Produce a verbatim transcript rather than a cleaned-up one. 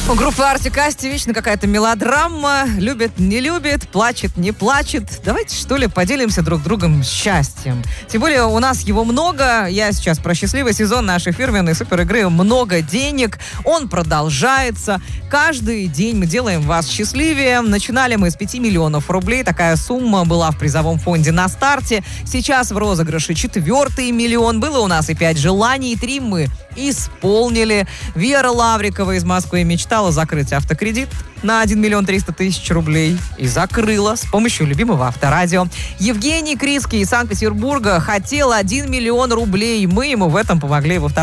У группы Артик и Асти вечно какая-то мелодрама. Любит, не любит, плачет, не плачет. Давайте, что ли, поделимся друг другом счастьем. Тем более у нас его много. Я сейчас про счастливый сезон нашей фирменной суперигры «Много денег». Он продолжается. Каждый день мы делаем вас счастливее. Начинали мы с пяти миллионов рублей. Такая сумма была в призовом фонде на старте. Сейчас в розыгрыше четвертый миллион. Было у нас и пять желаний, и три мы исполнили. Вера Лаврикова из Москвы мечтала закрыть автокредит на один миллион триста тысяч рублей и закрыла с помощью любимого Авторадио. Евгений Крицкий из Санкт-Петербурга хотел один миллион рублей. Мы ему в этом помогли во втором